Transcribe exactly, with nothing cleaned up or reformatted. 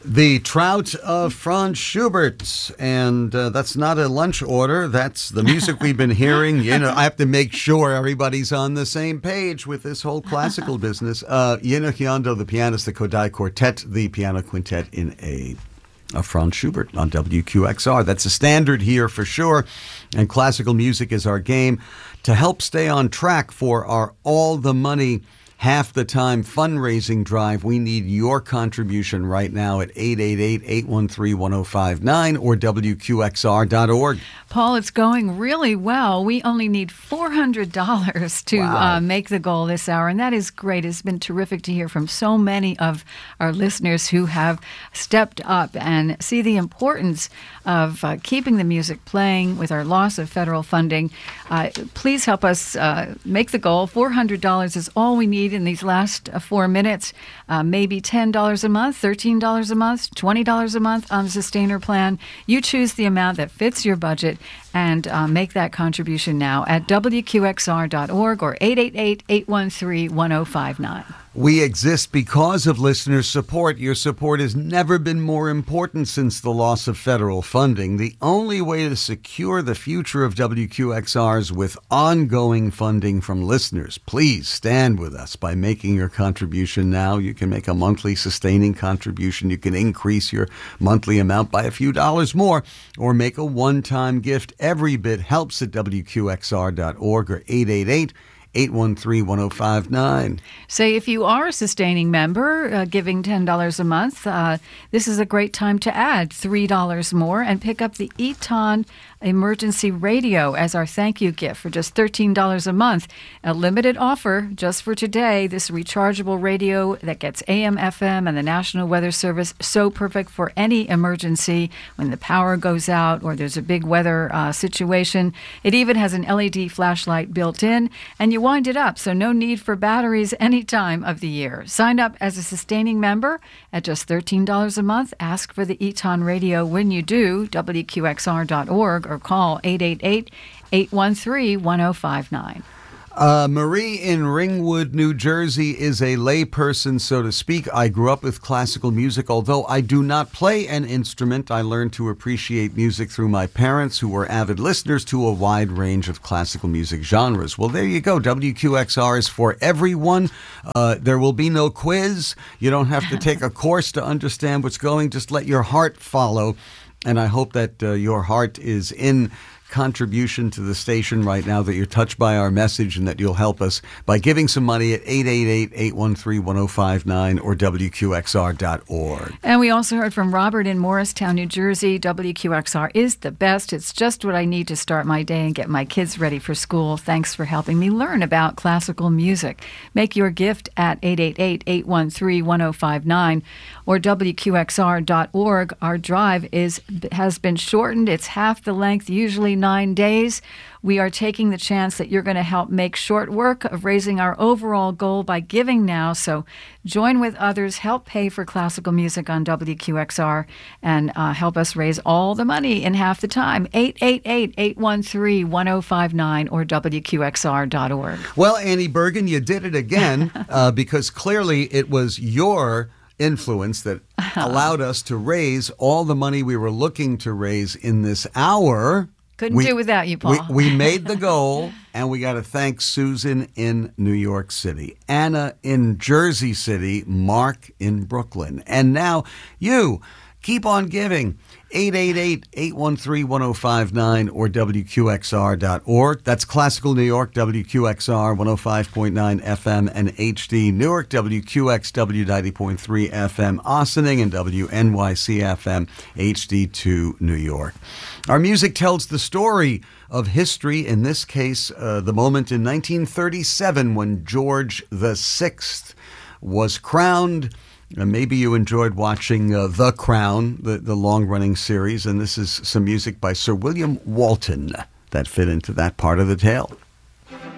The Trout of Franz Schubert, and uh, that's not a lunch order. That's the music we've been hearing. You know, I have to make sure everybody's on the same page with this whole classical business. Uh, Yino Hyondo, the pianist, the Kodai Quartet, the piano quintet in A. Of Franz Schubert on W Q X R. That's a standard here for sure, and classical music is our game. To help stay on track for our All the Money Half the Time fundraising drive, we need your contribution right now at eight eight eight, eight one three, one oh five nine or W Q X R dot org. Paul, it's going really well. We only need four hundred dollars to Wow. uh, make the goal this hour, and that is great. It's been terrific to hear from so many of our listeners who have stepped up and see the importance of uh, keeping the music playing with our loss of federal funding. Uh, please help us uh, make the goal. four hundred dollars is all we need in these last uh, four minutes. Uh, maybe ten dollars a month, thirteen dollars a month, twenty dollars a month on the Sustainer plan. You choose the amount that fits your budget and uh, make that contribution now at W Q X R dot org or eight eight eight, eight one three, one oh five nine. We exist because of listener support. Your support has never been more important since the loss of federal funding. The only way to secure the future of W Q X R is with ongoing funding from listeners. Please stand with us by making your contribution now. You can make a monthly sustaining contribution. You can increase your monthly amount by a few dollars more or make a one-time gift. Every bit helps at W Q X R dot org or eight eight eight, eight one three, one oh five nine. Say if you are a sustaining member, uh, giving ten dollars a month, uh, this is a great time to add three dollars more and pick up the Eton Emergency Radio as our thank you gift for just thirteen dollars a month. A limited offer just for today. This rechargeable radio that gets A M, F M, and the National Weather Service, so perfect for any emergency when the power goes out or there's a big weather uh, situation. It even has an L E D flashlight built in, and you wind it up, so no need for batteries any time of the year. Sign up as a sustaining member at just thirteen dollars a month. Ask for the Eton Radio when you do, W Q X R dot org, or call eight eight eight, eight one three, one oh five nine. Uh, Marie in Ringwood, New Jersey is a layperson, so to speak. I grew up with classical music. Although I do not play an instrument, I learned to appreciate music through my parents, who were avid listeners to a wide range of classical music genres. Well, there you go. W Q X R is for everyone. Uh, there will be no quiz. You don't have to take a course to understand what's going. Just let your heart follow. And I hope that uh, your heart is in contribution to the station right now, that you're touched by our message, and that you'll help us by giving some money at eight eight eight, eight one three, one oh five nine or W Q X R dot org. And we also heard from Robert in Morristown, New Jersey. W Q X R is the best. It's just what I need to start my day and get my kids ready for school. Thanks for helping me learn about classical music. Make your gift at eight eight eight, eight one three, one oh five nine or W Q X R dot org. Our drive is has been shortened. It's half the length, usually nine days. We are taking the chance that you're going to help make short work of raising our overall goal by giving now. So join with others, help pay for classical music on W Q X R, and uh, help us raise all the money in half the time. eight eight eight, eight one three, one oh five nine or W Q X R dot org. Well, Annie Bergen, you did it again uh, because clearly it was your influence that allowed us to raise all the money we were looking to raise in this hour. Couldn't we, do without you, Paul. We, we made the goal, and we got to thank Susan in New York City, Anna in Jersey City, Mark in Brooklyn. And now you, keep on giving. eight eight eight, eight one three, one oh five nine or W Q X R dot org. That's Classical New York, W Q X R, one oh five point nine F M and H D. Newark, W Q X W, ninety point three F M. Ossining, and W N Y C F M, H D two, New York. Our music tells the story of history, in this case, uh, the moment in nineteen thirty-seven when George the Sixth was crowned. Uh, maybe you enjoyed watching uh, The Crown, the, the long-running series, and this is some music by Sir William Walton that fit into that part of the tale.